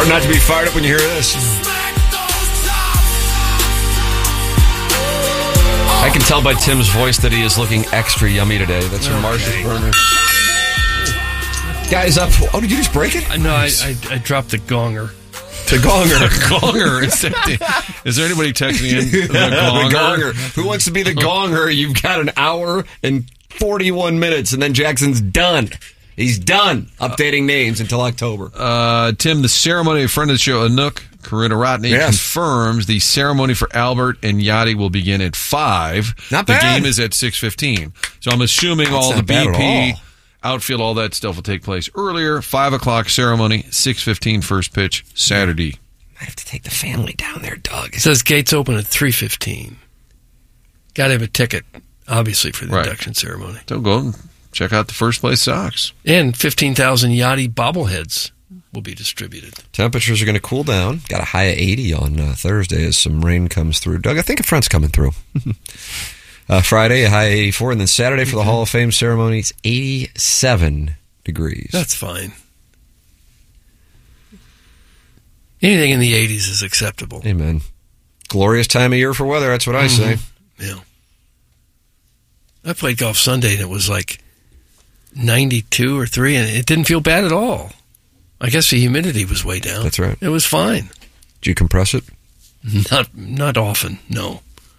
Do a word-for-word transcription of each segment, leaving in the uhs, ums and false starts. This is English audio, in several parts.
Hard not to be fired up when you hear this. I can tell by Tim's voice that he is looking extra yummy today. That's from Okay. Marsh's Burner. Guy's up. Oh, did you just break it? No, I, I, I dropped the gonger. The gonger. Gonger. Is there anybody texting in? The gonger? The gonger. Who wants to be the gonger? You've got an hour and forty-one minutes, and then Jackson's done. He's done updating names until October. Uh, Tim, the ceremony, a friend of the show, Anouk, Corinna Rodney, Yes. confirms the ceremony for Albert and Yachty will begin at five. Not the bad. game is at six fifteen. So I'm assuming That's all not the bad B at P, all. outfield, all that stuff will take place earlier. five o'clock ceremony, six fifteen first pitch, Saturday. I have to take the family down there, Doug. It says gates open at three fifteen. Got to have a ticket, obviously, for the Right. induction ceremony. So go and check out the first place Sox. And fifteen thousand Yachty bobbleheads will be distributed. Temperatures are going to cool down. Got a high of eighty on uh, Thursday as some rain comes through. Doug, I think a front's coming through. uh, Friday, a high of eighty-four. And then Saturday for the Hall of Fame ceremony, it's eighty-seven degrees. That's fine. Anything in the eighties is acceptable. Amen. Glorious time of year for weather, that's what I say. Yeah. I played golf Sunday, and it was like ninety-two or three, and it didn't feel bad at all. I guess the humidity was way down. That's right. It was fine. Did you compress it? Not not often, no.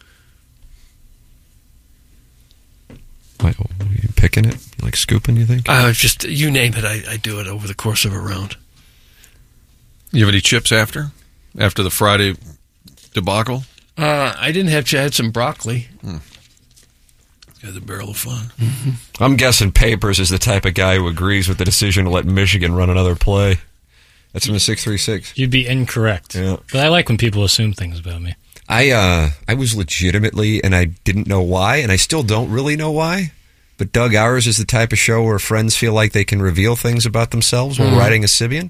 Wait, are you picking it? You like scooping, you think? I was just, you name it, I, I do it over the course of a round. You have any chips after? After the Friday debacle? Uh, I didn't have, I had some broccoli. Hmm. Got a barrel of fun. Mm-hmm. I'm guessing Papers is the type of guy who agrees with the decision to let Michigan run another play. That's from the six three six. You'd be incorrect. Yeah. But I like when people assume things about me. I uh, I was legitimately, and I didn't know why, and I still don't really know why, but Doug, ours is the type of show where friends feel like they can reveal things about themselves while Mhm. riding a Sibian.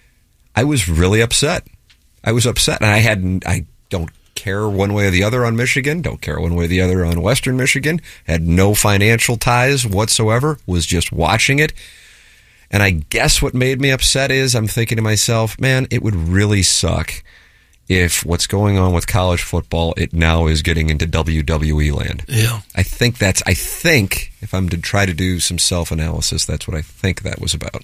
I was really upset. I was upset, and I hadn't, I don't care one way or the other on Michigan, don't care one way or the other on Western Michigan, had no financial ties whatsoever, was just watching it. And I guess what made me upset is I'm thinking to myself, man, it would really suck if what's going on with college football, it now is getting into W W E land. Yeah. I think that's, I think, if I'm to try to do some self-analysis, that's what I think that was about.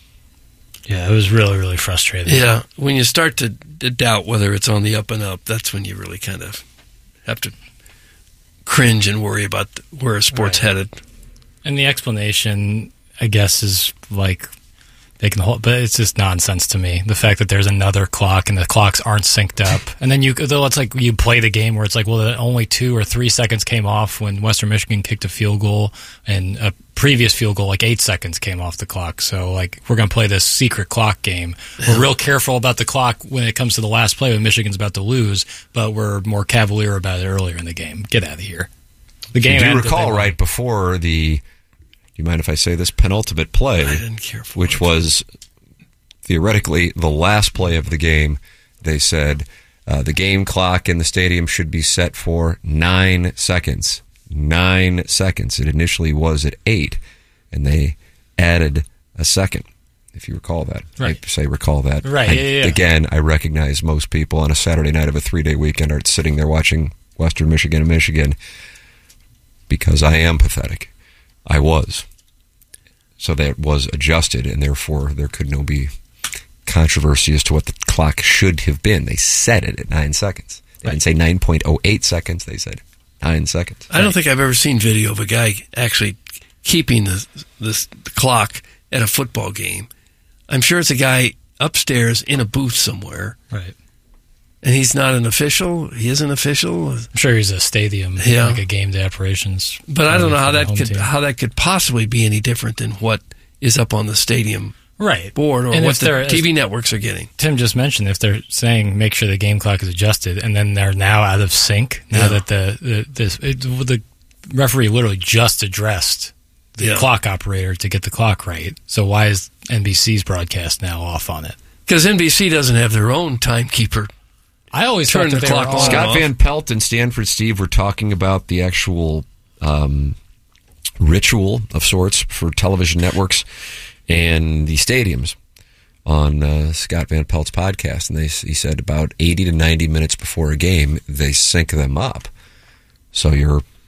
Yeah, it was really, really frustrating. Yeah, when you start to, to doubt whether it's on the up and up, that's when you really kind of have to cringe and worry about where a sport's Right. headed. And the explanation, I guess, is like they can hold, but it's just nonsense to me. The fact that there's another clock and the clocks aren't synced up, and then you, though it's like you play the game where it's like, well, only two or three seconds came off when Western Michigan kicked a field goal, and a previous field goal, like eight seconds came off the clock. So, like, we're going to play this secret clock game. We're real careful about the clock when it comes to the last play when Michigan's about to lose, but we're more cavalier about it earlier in the game. Get out of here. The game. You do ended, recall they won. right before the, do you mind if I say this, penultimate play, I didn't care for which it. was theoretically the last play of the game, they said uh, the game clock in the stadium should be set for nine seconds. Nine seconds. It initially was at eight, and they added a second, if you recall that. Right. I say recall that. Right, I, yeah, yeah, yeah. Again, I recognize most people on a Saturday night of a three-day weekend are sitting there watching Western Michigan and Michigan because I am pathetic. I was. So that was adjusted, and therefore there could no be controversy as to what the clock should have been. They set it at nine seconds. They Right. didn't say nine point oh eight seconds. They said nine seconds. I don't think I've ever seen video of a guy actually keeping the, the, the clock at a football game. I'm sure it's a guy upstairs in a booth somewhere, Right. and he's not an official. He is an official, I'm sure he's a stadium, Yeah. like a game day operations. but I don't know how for the that home could team. how that could possibly be any different than what is up on the stadium right board or And what if the they're- T V networks are getting. Tim just mentioned if they're saying make sure the game clock is adjusted, and then they're now out of sync. Now Yeah. that the the, this, it, the referee literally just addressed the Yeah. clock operator to get the clock right. So why is N B C's broadcast now off on it? Because N B C doesn't have their own timekeeper. I always Turn thought that the they were clock all- on. Scott off. Van Pelt and Stanford Steve were talking about the actual um, ritual of sorts for television networks and the stadiums on uh, Scott Van Pelt's podcast, and they he said about eighty to ninety minutes before a game they sync them up. So you're